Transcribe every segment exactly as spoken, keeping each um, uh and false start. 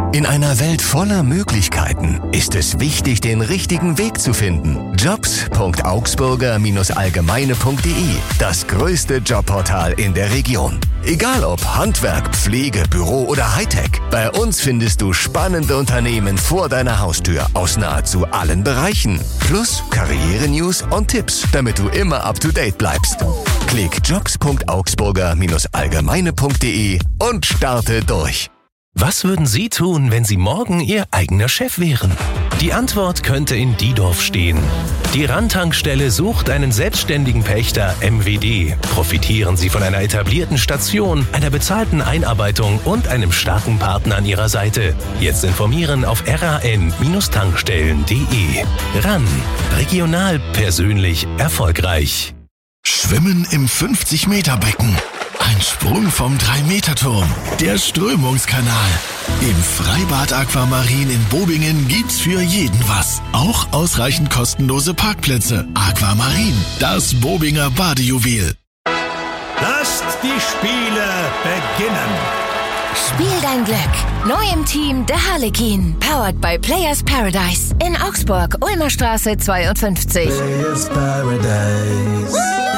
In einer Welt voller Möglichkeiten ist es wichtig, den richtigen Weg zu finden. jobs punkt augsburger allgemeine punkt de, das größte Jobportal in der Region. Egal ob Handwerk, Pflege, Büro oder Hightech, bei uns findest du spannende Unternehmen vor deiner Haustür aus nahezu allen Bereichen. Plus Karriere-News und Tipps, damit du immer up to date bleibst. Klick jobs punkt augsburger allgemeine punkt de und starte durch. Was würden Sie tun, wenn Sie morgen Ihr eigener Chef wären? Die Antwort könnte in Diedorf stehen. Die Randtankstelle sucht einen selbstständigen Pächter M W D. Profitieren Sie von einer etablierten Station, einer bezahlten Einarbeitung und einem starken Partner an Ihrer Seite. Jetzt informieren auf r a n tankstellen punkt de. RAN. Regional, persönlich, erfolgreich. Schwimmen im fünfzig-Meter-Becken. Ein Sprung vom drei Meter Turm. Der Strömungskanal. Im Freibad Aquamarin in Bobingen gibt's für jeden was. Auch ausreichend kostenlose Parkplätze. Aquamarin, das Bobinger Badejuwel. Lasst die Spiele beginnen. Spiel dein Glück. Neu im Team der Harlekin. Powered by Players Paradise. In Augsburg, Ulmer Straße zweiundfünfzig. Players Paradise.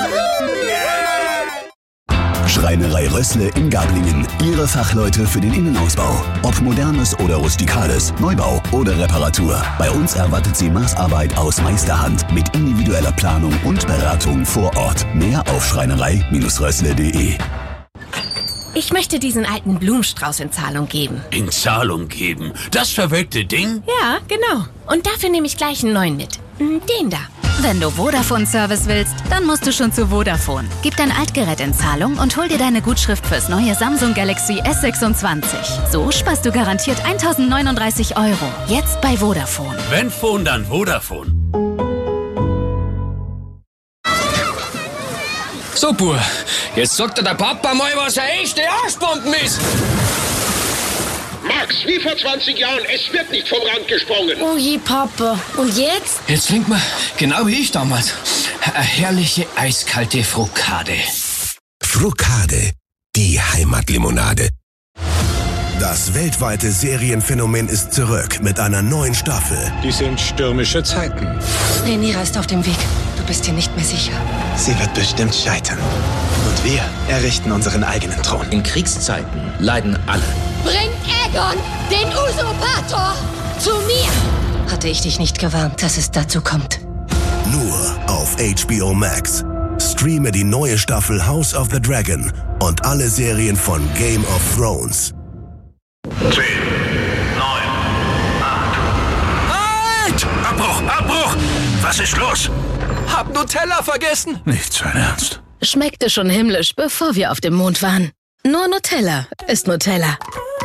Schreinerei Rössle in Gablingen. Ihre Fachleute für den Innenausbau. Ob modernes oder rustikales, Neubau oder Reparatur. Bei uns erwartet Sie Maßarbeit aus Meisterhand mit individueller Planung und Beratung vor Ort. Mehr auf schreinerei Rössle punkt de. Ich möchte diesen alten Blumenstrauß in Zahlung geben. In Zahlung geben? Das verwelkte Ding? Ja, genau. Und dafür nehme ich gleich einen neuen mit. Den da. Wenn du Vodafone-Service willst, dann musst du schon zu Vodafone. Gib dein Altgerät in Zahlung und hol dir deine Gutschrift fürs neue Samsung Galaxy S sechsundzwanzig. So sparst du garantiert eintausendneununddreißig Euro. Jetzt bei Vodafone. Wenn Phone, dann Vodafone. So, Bur, jetzt sagt dir der Papa mal, was eine echte Arschbomben ist. Max, wie vor zwanzig Jahren, es wird nicht vom Rand gesprungen. Oh je, Papa. Und jetzt? Jetzt trinkt man, genau wie ich damals, eine herrliche eiskalte Frukade. Frukade, die Heimatlimonade. Das weltweite Serienphänomen ist zurück mit einer neuen Staffel. Die sind stürmische Zeiten. Rhaenyra ist auf dem Weg. Du bist dir nicht mehr sicher. Sie wird bestimmt scheitern. Und wir errichten unseren eigenen Thron. In Kriegszeiten leiden alle. Bring Aegon, den Usurpator, zu mir! Hatte ich dich nicht gewarnt, dass es dazu kommt. Nur auf H B O Max. Streame die neue Staffel House of the Dragon und alle Serien von Game of Thrones. zehn, neun, acht. Halt! Abbruch, Abbruch! Was ist los? Hab Nutella vergessen. Nicht sein Ernst. Schmeckte schon himmlisch, bevor wir auf dem Mond waren. Nur Nutella ist Nutella.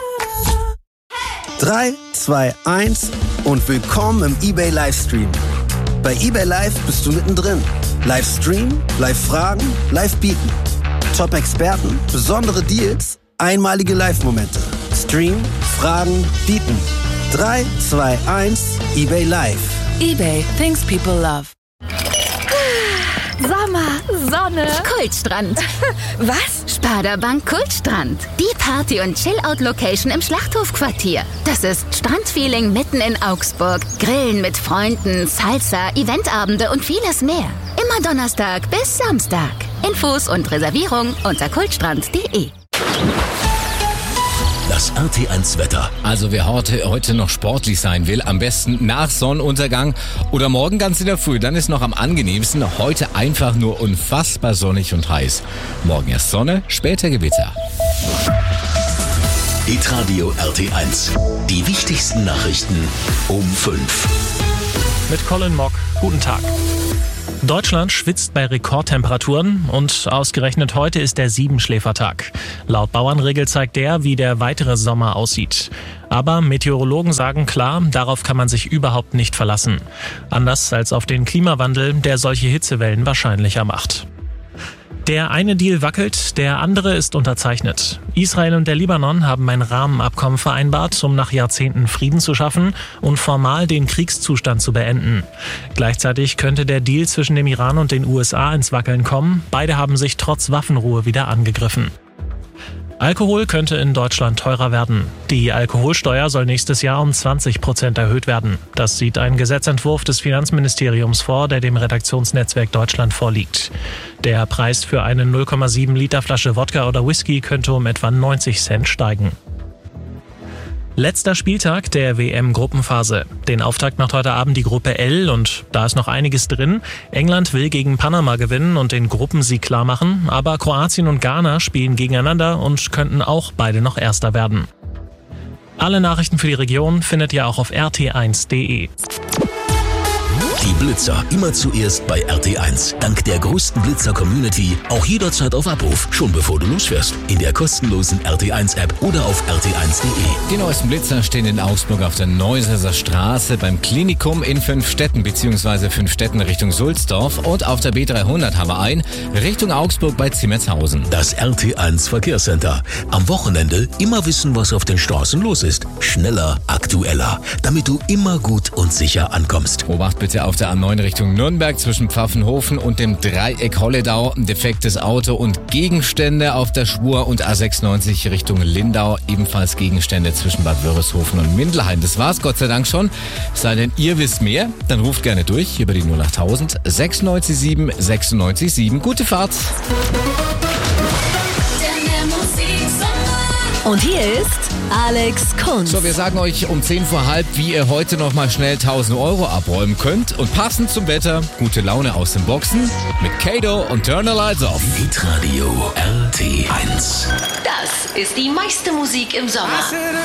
drei, zwei, eins und willkommen im eBay Livestream. Bei eBay Live bist du mittendrin. Livestream, Live-Fragen, Live-Bieten. Top-Experten, besondere Deals, einmalige Live-Momente. Stream, Fragen, Bieten. drei, zwei, eins, eBay Live. eBay, things people love. Sommer, Sonne, Kultstrand. Was? Sparda-Bank Kultstrand. Die Party- und Chill-Out-Location im Schlachthofquartier. Das ist Strandfeeling mitten in Augsburg. Grillen mit Freunden, Salsa, Eventabende und vieles mehr. Immer Donnerstag bis Samstag. Infos und Reservierung unter kultstrand punkt de. Das R T eins Wetter. Also wer heute, heute noch sportlich sein will, am besten nach Sonnenuntergang oder morgen ganz in der Früh, dann ist noch am angenehmsten. Heute einfach nur unfassbar sonnig und heiß. Morgen erst Sonne, später Gewitter. Hitradio R T eins. Die wichtigsten Nachrichten um fünf. Mit Colin Mock. Guten Tag. Deutschland schwitzt bei Rekordtemperaturen und ausgerechnet heute ist der Siebenschläfertag. Laut Bauernregel zeigt der, wie der weitere Sommer aussieht. Aber Meteorologen sagen klar, darauf kann man sich überhaupt nicht verlassen. Anders als auf den Klimawandel, der solche Hitzewellen wahrscheinlicher macht. Der eine Deal wackelt, der andere ist unterzeichnet. Israel und der Libanon haben ein Rahmenabkommen vereinbart, um nach Jahrzehnten Frieden zu schaffen und formal den Kriegszustand zu beenden. Gleichzeitig könnte der Deal zwischen dem Iran und den U S A ins Wackeln kommen. Beide haben sich trotz Waffenruhe wieder angegriffen. Alkohol könnte in Deutschland teurer werden. Die Alkoholsteuer soll nächstes Jahr um zwanzig Prozent erhöht werden. Das sieht ein Gesetzentwurf des Finanzministeriums vor, der dem Redaktionsnetzwerk Deutschland vorliegt. Der Preis für eine null Komma sieben Liter Flasche Wodka oder Whisky könnte um etwa neunzig Cent steigen. Letzter Spieltag der W M-Gruppenphase. Den Auftakt macht heute Abend die Gruppe L und da ist noch einiges drin. England will gegen Panama gewinnen und den Gruppensieg klarmachen, aber Kroatien und Ghana spielen gegeneinander und könnten auch beide noch Erster werden. Alle Nachrichten für die Region findet ihr auch auf r t eins punkt d e. Die Blitzer immer zuerst bei R T eins. Dank der größten Blitzer-Community auch jederzeit auf Abruf, schon bevor du losfährst. In der kostenlosen R T eins App oder auf r t eins punkt d e. Die neuesten Blitzer stehen in Augsburg auf der Neusesser Straße beim Klinikum in Fünfstetten bzw. Fünfstetten Richtung Sulzdorf und auf der B dreihundert haben wir ein Richtung Augsburg bei Zimmertshausen. Das R T eins Verkehrscenter. Am Wochenende immer wissen, was auf den Straßen los ist. Schneller, aktueller, damit du immer gut und sicher ankommst. Obacht bitte auf der A neun Richtung Nürnberg zwischen Pfaffenhofen und dem Dreieck Holledau. Defektes Auto und Gegenstände auf der Spur und A sechsundneunzig Richtung Lindau. Ebenfalls Gegenstände zwischen Bad Wörishofen und Mindelheim. Das war's Gott sei Dank schon. Sei denn ihr wisst mehr, dann ruft gerne durch über die null achttausend sechsundneunzig sieben sechsundneunzig sieben. Gute Fahrt! Und hier ist Alex Kunz. So, wir sagen euch um zehn vor halb, wie ihr heute noch mal schnell tausend Euro abräumen könnt. Und passend zum Wetter, gute Laune aus den Boxen mit Kato und Turn the Lights Off. Hitradio R T eins. Das ist die meiste Musik im Sommer.